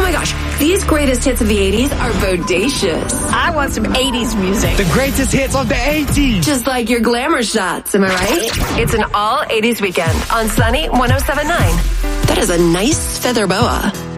my gosh, these greatest hits of the 80s are bodacious. I want some 80s music. The greatest hits of the 80s. Just like your glamour shots, am I right? It's an all 80s weekend on Sunny 107.9. That is a nice feather boa.